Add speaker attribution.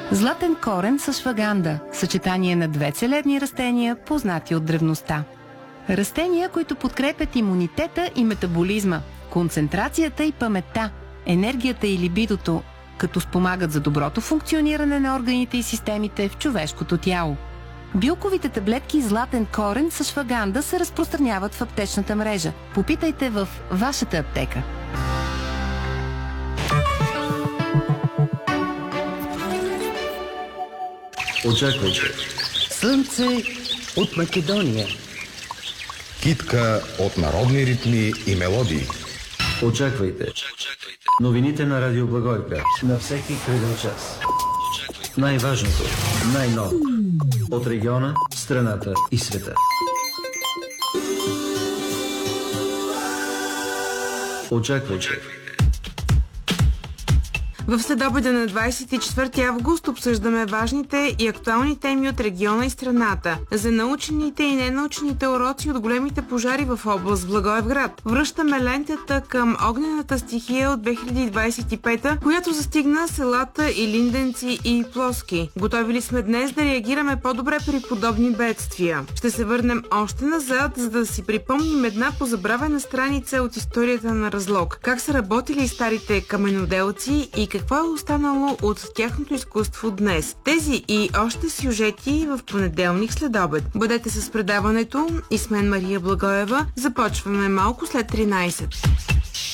Speaker 1: Златен корен с шваганда – съчетание на две целебни растения, познати от древността. Растения, които подкрепят имунитета и метаболизма, концентрацията и паметта, енергията и либидото, като спомагат за доброто функциониране на органите и системите в човешкото тяло. Билковите таблетки златен корен с шваганда се разпространяват в аптечната мрежа. Попитайте в вашата аптека.
Speaker 2: Очаквайте.
Speaker 3: Слънце от Македония.
Speaker 4: Китка от народни ритми и мелодии.
Speaker 2: Очаквайте. Новините на Радио Благоевград. На всеки кръгъл час. Най-важното, най-ново. От региона, страната и света. Очаквайте.
Speaker 5: В следобеда на 24 август обсъждаме важните и актуални теми от региона и страната. За научените и ненаучените уроци от големите пожари в област Благоевград. Връщаме лентата към огнената стихия от 2025, която застигна селата Илинденци и Плоски. Готови ли сме днес да реагираме по-добре при подобни бедствия? Ще се върнем още назад, за да си припомним една позабравена страница от историята на Разлог. Как са работили старите каменоделци и какво е останало от тяхното изкуство днес. Тези и още сюжети в понеделник след обед. Бъдете с предаването и с мен Мария Благоева. Започваме малко след 13.